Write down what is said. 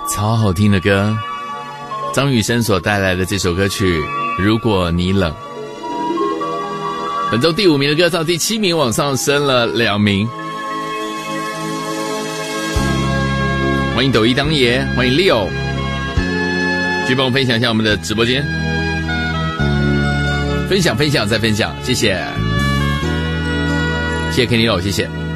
超好听的歌，张雨生所带来的这首歌曲《如果你冷》。本周第5名的歌从第7名往上升了2名。欢迎抖一当爷，欢迎 Leo， 去帮我分享一下我们的直播间，分享再分享，谢谢，谢谢 Kenny 老，谢谢。